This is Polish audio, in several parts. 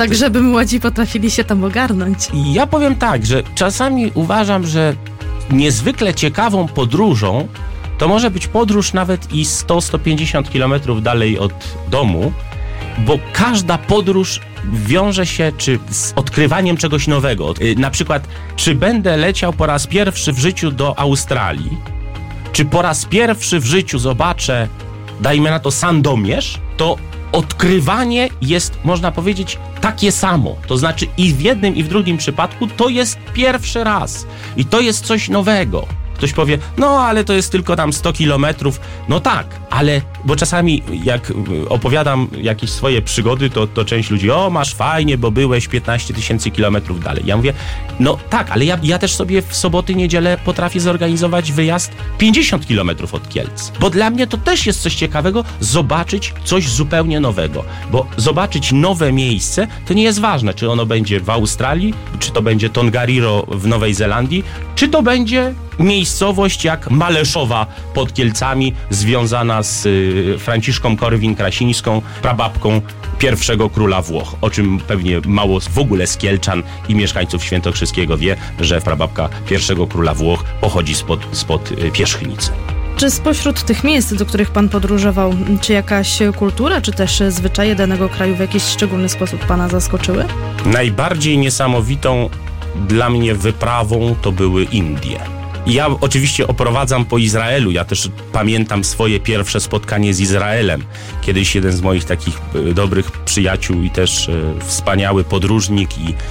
Tak, żeby młodzi potrafili się tam ogarnąć. I ja powiem tak, że czasami uważam, że niezwykle ciekawą podróżą to może być podróż nawet i 100-150 kilometrów dalej od domu, bo każda podróż wiąże się z odkrywaniem czegoś nowego. Na przykład, czy będę leciał po raz pierwszy w życiu do Australii, czy po raz pierwszy w życiu zobaczę, dajmy na to, Sandomierz, to odkrywanie jest, można powiedzieć, takie samo. To znaczy i w jednym, i w drugim przypadku to jest pierwszy raz. I to jest coś nowego. Ktoś powie, no ale to jest tylko tam 100 kilometrów. No tak, ale, bo czasami jak opowiadam jakieś swoje przygody, to część ludzi, o masz fajnie, bo byłeś 15 000 kilometrów dalej. Ja mówię, no tak, ale ja też sobie w soboty, niedzielę potrafię zorganizować wyjazd 50 kilometrów od Kielc. Bo dla mnie to też jest coś ciekawego, zobaczyć coś zupełnie nowego. Bo zobaczyć nowe miejsce, to nie jest ważne, czy ono będzie w Australii, czy to będzie Tongariro w Nowej Zelandii, czy to będzie miejscowość jak Maleszowa pod Kielcami, związana z Franciszką Korwin-Krasińską, prababką pierwszego króla Włoch, o czym pewnie mało w ogóle z Kielczan i mieszkańców Świętokrzyskiego wie, że prababka pierwszego króla Włoch pochodzi spod Pierzchnicy. Czy spośród tych miejsc, do których pan podróżował, czy jakaś kultura, czy też zwyczaje danego kraju w jakiś szczególny sposób pana zaskoczyły? Najbardziej niesamowitą dla mnie wyprawą to były Indie. Ja oczywiście oprowadzam po Izraelu, ja też pamiętam swoje pierwsze spotkanie z Izraelem. Kiedyś jeden z moich takich dobrych przyjaciół i też wspaniały podróżnik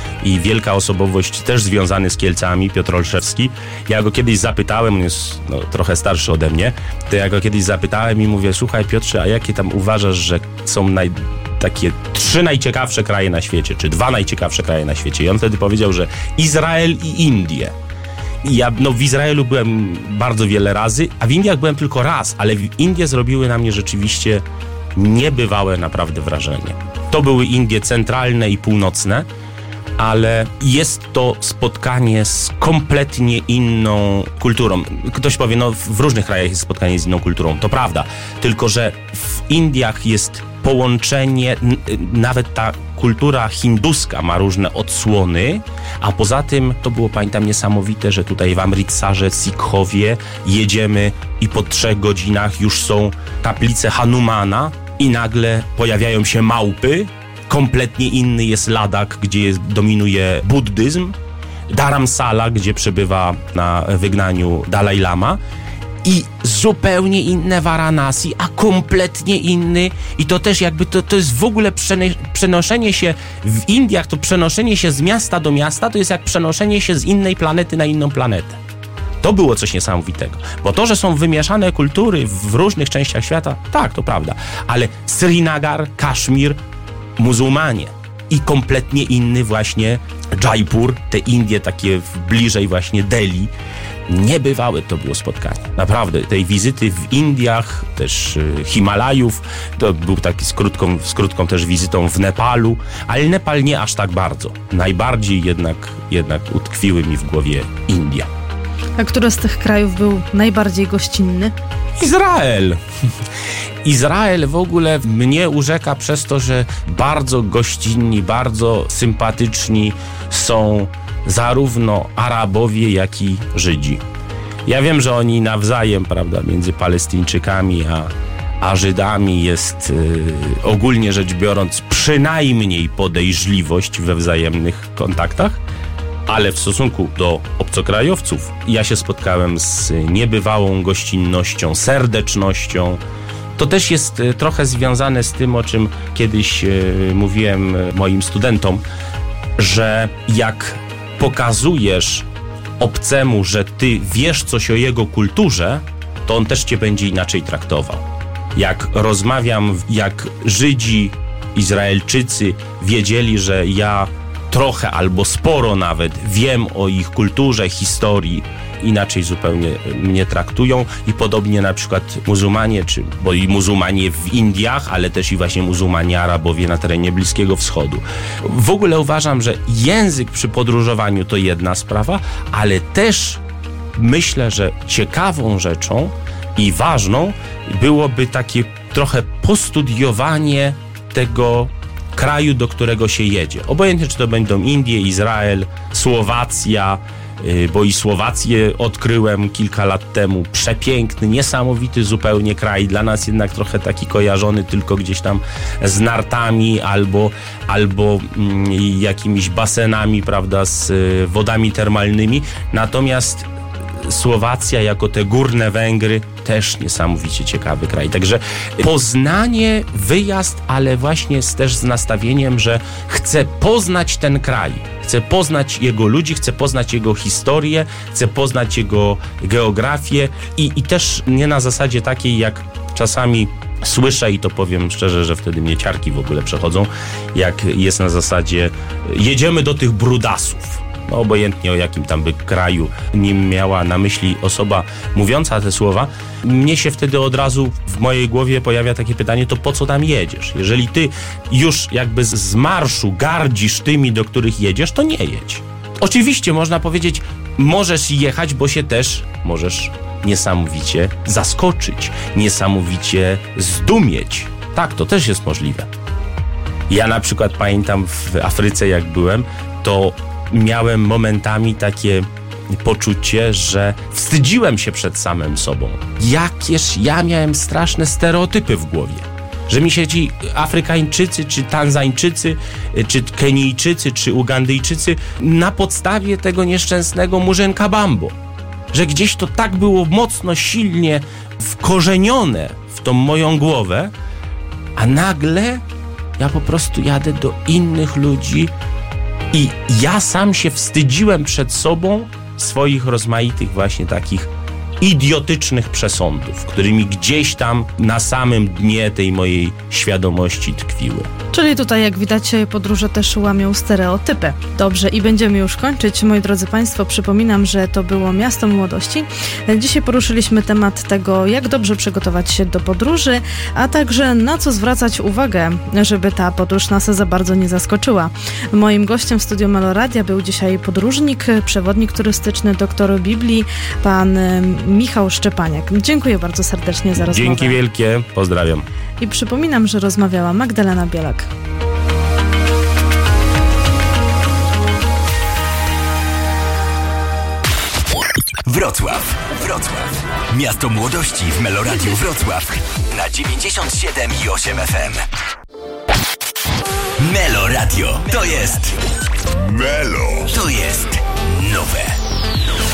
i wielka osobowość też związany z Kielcami, Piotr Olszewski. Ja go kiedyś zapytałem, on jest trochę starszy ode mnie, to ja go kiedyś zapytałem i mówię, słuchaj Piotrze, a jakie tam uważasz, że są takie 3 najciekawsze kraje na świecie, czy 2 najciekawsze kraje na świecie? I on wtedy powiedział, że Izrael i Indie. I ja w Izraelu byłem bardzo wiele razy, a w Indiach byłem tylko raz, ale Indie zrobiły na mnie rzeczywiście niebywałe naprawdę wrażenie. To były Indie centralne i północne, ale jest to spotkanie z kompletnie inną kulturą. Ktoś powie, w różnych krajach jest spotkanie z inną kulturą, to prawda, tylko że w Indiach jest połączenie, nawet ta kultura hinduska ma różne odsłony, a poza tym to było, pamiętam, niesamowite, że tutaj w Amritsarze, Sikhowie jedziemy i po 3 godzinach już są kaplice Hanumana i nagle pojawiają się małpy. Kompletnie inny jest Ladak, gdzie dominuje buddyzm, Dharamsala, gdzie przebywa na wygnaniu Dalaj Lama, i zupełnie inne Varanasi, a kompletnie inny, i to też jakby to jest w ogóle przenoszenie się w Indiach, to przenoszenie się z miasta do miasta, to jest jak przenoszenie się z innej planety na inną planetę. To było coś niesamowitego, bo to, że są wymieszane kultury w różnych częściach świata, tak, to prawda, ale Srinagar, Kaszmir, muzułmanie i kompletnie inny właśnie Jaipur, te Indie takie bliżej właśnie Delhi. Niebywałe to było spotkanie. Naprawdę, tej wizyty w Indiach, też Himalajów, to był taki z krótką też wizytą w Nepalu, ale Nepal nie aż tak bardzo. Najbardziej jednak utkwiły mi w głowie Indie. A który z tych krajów był najbardziej gościnny? Izrael. Izrael w ogóle mnie urzeka przez to, że bardzo gościnni, bardzo sympatyczni są zarówno Arabowie, jak i Żydzi. Ja wiem, że oni nawzajem, prawda, między Palestyńczykami a Żydami jest ogólnie rzecz biorąc przynajmniej podejrzliwość we wzajemnych kontaktach, ale w stosunku do obcokrajowców ja się spotkałem z niebywałą gościnnością, serdecznością. To też jest trochę związane z tym, o czym kiedyś mówiłem moim studentom, że jak pokazujesz obcemu, że ty wiesz coś o jego kulturze, to on też cię będzie inaczej traktował. Jak rozmawiam, jak Żydzi, Izraelczycy wiedzieli, że ja trochę albo sporo nawet wiem o ich kulturze, historii, inaczej zupełnie mnie traktują i podobnie na przykład muzułmanie, bo i muzułmanie w Indiach, ale też i właśnie muzułmanie Arabowie na terenie Bliskiego Wschodu. W ogóle uważam, że język przy podróżowaniu to jedna sprawa, ale też myślę, że ciekawą rzeczą i ważną byłoby takie trochę postudiowanie tego kraju, do którego się jedzie. Obojętnie, czy to będą Indie, Izrael, Słowacja, bo i Słowację odkryłem kilka lat temu. Przepiękny, niesamowity zupełnie kraj. Dla nas jednak trochę taki kojarzony tylko gdzieś tam z nartami albo jakimiś basenami, prawda, z wodami termalnymi. Natomiast Słowacja jako te górne Węgry też niesamowicie ciekawy kraj. Także Poznanie, wyjazd, ale właśnie też z nastawieniem, że chcę poznać ten kraj. Chcę poznać jego ludzi, chcę poznać jego historię, chcę poznać jego geografię i też nie na zasadzie takiej, jak czasami słyszę, i to powiem szczerze, że wtedy mnie ciarki w ogóle przechodzą, jak jest na zasadzie jedziemy do tych brudasów. No, obojętnie o jakim tam by kraju nim miała na myśli osoba mówiąca te słowa, mnie się wtedy od razu w mojej głowie pojawia takie pytanie, to po co tam jedziesz? Jeżeli ty już jakby z marszu gardzisz tymi, do których jedziesz, to nie jedź. Oczywiście można powiedzieć, możesz jechać, bo się też możesz niesamowicie zaskoczyć, niesamowicie zdumieć. Tak, to też jest możliwe. Ja na przykład pamiętam w Afryce, jak byłem, to miałem momentami takie poczucie, że wstydziłem się przed samym sobą. Jakież ja miałem straszne stereotypy w głowie. Że mi się ci Afrykańczycy, czy Tanzańczycy, czy Kenijczycy, czy Ugandyjczycy na podstawie tego nieszczęsnego Murzynka Bambo. Że gdzieś to tak było mocno, silnie wkorzenione w tą moją głowę, a nagle ja po prostu jadę do innych ludzi i ja sam się wstydziłem przed sobą swoich rozmaitych właśnie takich idiotycznych przesądów, którymi gdzieś tam na samym dnie tej mojej świadomości tkwiły. Czyli tutaj, jak widać, podróże też łamią stereotypy. Dobrze, i będziemy już kończyć. Moi drodzy Państwo, przypominam, że to było Miasto Młodości. Dzisiaj poruszyliśmy temat tego, jak dobrze przygotować się do podróży, a także na co zwracać uwagę, żeby ta podróż nas za bardzo nie zaskoczyła. Moim gościem w studiu Meloradia był dzisiaj podróżnik, przewodnik turystyczny, doktor Biblii, pan Michał Szczepaniak. Dziękuję bardzo serdecznie za rozmowę. Dzięki wielkie, pozdrawiam. I przypominam, że rozmawiała Magdalena Bielak. Wrocław. Miasto Młodości w Meloradiu Wrocław na 97,8 FM. Meloradio to jest nowe.